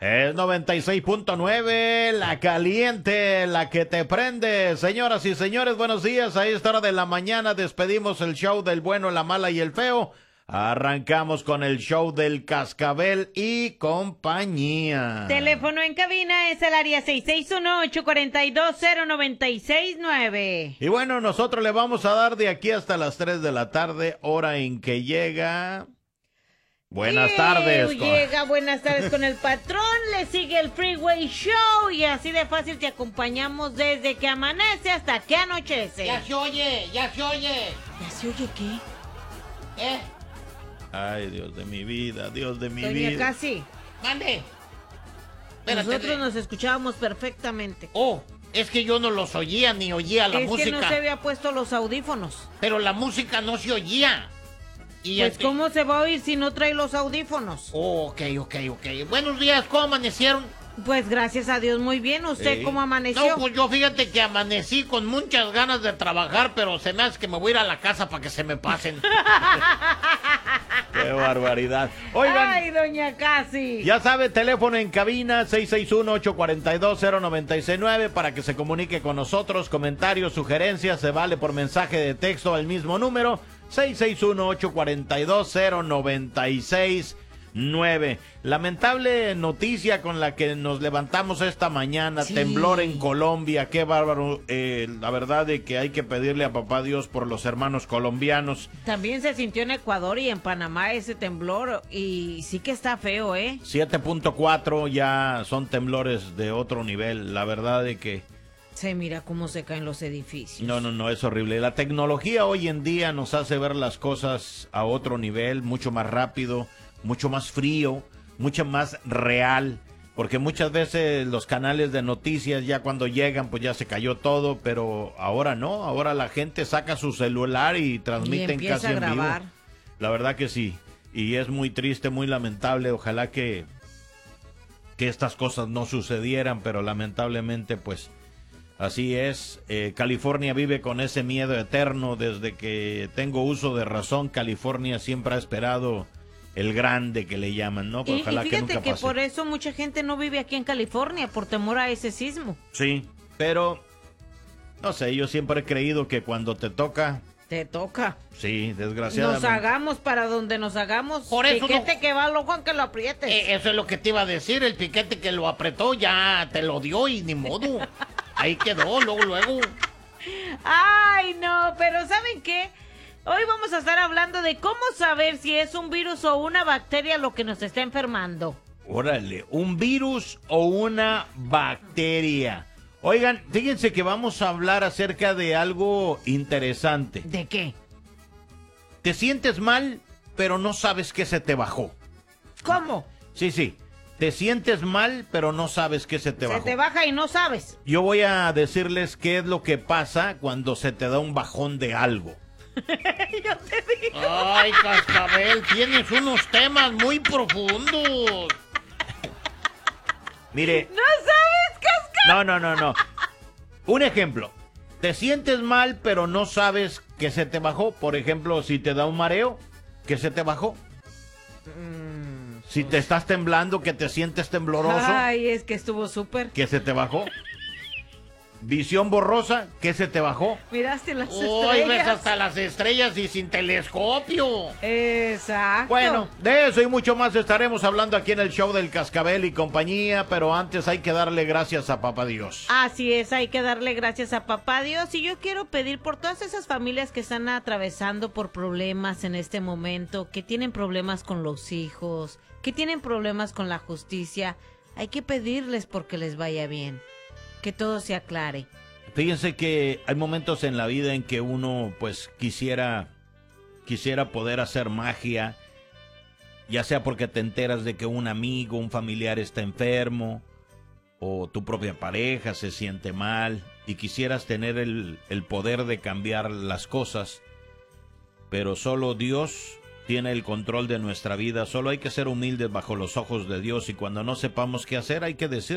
Es 96.9, la caliente, la que te prende. Señoras y señores, buenos días. A esta hora de la mañana despedimos el show del bueno, la mala y el feo. Arrancamos con el show del Cascabel y compañía. Teléfono en cabina es el área 661-842-0969. Y bueno, nosotros le vamos a dar de aquí hasta las 3 de la tarde, hora en que llega... Buenas tardes. Llega Buenas tardes con el patrón, le sigue el Freeway Show y así de fácil te acompañamos desde que amanece hasta que anochece. Ya se oye, ya se oye. ¿Ya se oye qué? Ay, Dios de mi vida, Dios de mi Doña vida. Casi. Mande. Nosotros nos escuchábamos perfectamente. Oh, es que yo no los oía ni oía la música. Es que no se había puesto los audífonos. Pero la música no se oía. Y pues, ¿cómo se va a oír si no trae los audífonos? Oh, ok. Buenos días, ¿cómo amanecieron? Pues gracias a Dios, muy bien. ¿Usted cómo amaneció? No, pues yo fíjate que amanecí con muchas ganas de trabajar, pero se me hace que me voy a ir a la casa para que se me pasen. ¡Qué barbaridad! Oigan, ¡ay, doña Casi! Ya sabe, teléfono en cabina 661-842-0969 para que se comunique con nosotros. Comentarios, sugerencias, se vale por mensaje de texto al mismo número 661-842-0969. Lamentable noticia con la que nos levantamos esta mañana. Sí. Temblor en Colombia, qué bárbaro. La verdad de que hay que pedirle a papá Dios por los hermanos colombianos. También se sintió en Ecuador y en Panamá ese temblor y sí que está feo, 7.4 ya son temblores de otro nivel. La verdad de que se mira cómo se caen los edificios. No, es horrible. La tecnología hoy en día nos hace ver las cosas a otro nivel, mucho más rápido, mucho más frío, mucho más real, porque muchas veces los canales de noticias ya cuando llegan pues ya se cayó todo, pero ahora no, ahora la gente saca su celular y transmiten casi en vivo. La verdad que sí, y es muy triste, muy lamentable, ojalá que estas cosas no sucedieran, pero lamentablemente pues así es. California vive con ese miedo eterno. Desde que tengo uso de razón, California siempre ha esperado el grande que le llaman, ¿no? Pero ojalá y fíjate que por eso mucha gente no vive aquí en California, por temor a ese sismo. Sí, pero no sé, yo siempre he creído que cuando te toca... Te toca. Sí, desgraciadamente. Nos hagamos para donde nos hagamos. Por eso piquete que va, loco, que lo aprietes. Eso es lo que te iba a decir, el piquete que lo apretó ya te lo dio y ni modo. Ahí quedó, luego. Ay, no, pero ¿saben qué? Hoy vamos a estar hablando de cómo saber si es un virus o una bacteria lo que nos está enfermando. Órale, ¿un virus o una bacteria? Oigan, fíjense que vamos a hablar acerca de algo interesante. ¿De qué? Te sientes mal, pero no sabes qué se te bajó. ¿Cómo? Sí. Te sientes mal, pero no sabes qué se te bajó. Se te baja y no sabes. Yo voy a decirles qué es lo que pasa cuando se te da un bajón de algo. Yo te digo. Ay, Cascabel, tienes unos temas muy profundos. Mire. ¿No sabes, Cascabel? No. Un ejemplo. Te sientes mal, pero no sabes qué se te bajó. Por ejemplo, si te da un mareo, ¿qué se te bajó? Si te estás temblando, que te sientes tembloroso. Ay, es que estuvo súper. ¿Qué se te bajó? Visión borrosa, ¿qué se te bajó? Miraste las estrellas. Hoy ves hasta las estrellas y sin telescopio. Exacto. Bueno, de eso y mucho más estaremos hablando aquí en el show del Cascabel y compañía, pero antes hay que darle gracias a Papá Dios. Así es, hay que darle gracias a Papá Dios y yo quiero pedir por todas esas familias que están atravesando por problemas en este momento, que tienen problemas con los hijos, que tienen problemas con la justicia, hay que pedirles porque les vaya bien. Que todo se aclare. Fíjense que hay momentos en la vida en que uno pues quisiera poder hacer magia, ya sea porque te enteras de que un amigo, un familiar está enfermo o tu propia pareja se siente mal y quisieras tener el poder de cambiar las cosas, pero solo Dios tiene el control de nuestra vida. Solo hay que ser humildes bajo los ojos de Dios y cuando no sepamos qué hacer hay que decir